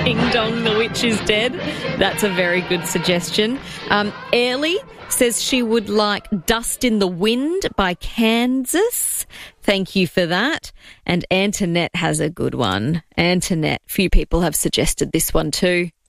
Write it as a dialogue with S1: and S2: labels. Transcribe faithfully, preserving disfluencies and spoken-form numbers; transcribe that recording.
S1: Ding Dong, the Witch is Dead. That's a very good suggestion. Um, Airly says she would like Dust in the Wind by Kansas. Thank you for that. And Antoinette has a good one. Antoinette, few people have suggested this one too.